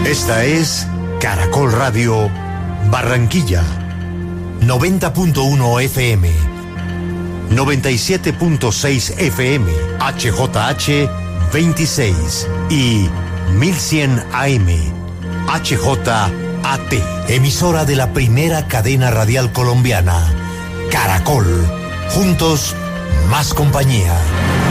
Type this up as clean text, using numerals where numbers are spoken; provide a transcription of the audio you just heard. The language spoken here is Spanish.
Esta es Caracol Radio Barranquilla, 90.1 FM, 97.6 FM, HJH 26 y 1100 AM, HJAT, emisora de la primera cadena radial colombiana, Caracol. Juntos, más compañía.